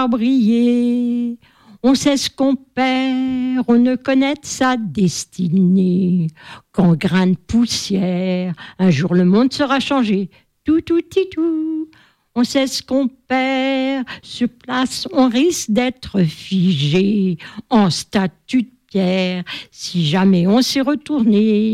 briller. On sait ce qu'on perd, on ne connaît sa destinée. Qu'en grain de poussière, un jour le monde sera changé. Tout, tout, tout. On sait ce qu'on perd, sur place on risque d'être figé en statue de pierre si jamais on s'est retourné.